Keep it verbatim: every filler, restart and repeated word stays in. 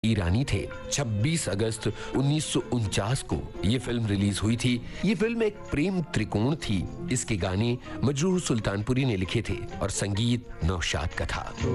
ईरानी थे। छब्बीस अगस्त उन्नीस सौ उनचास को ये फिल्म रिलीज हुई थी। ये फिल्म एक प्रेम त्रिकोण थी। इसके गाने मजरूह सुल्तानपुरी ने लिखे थे और संगीत नौशाद का था।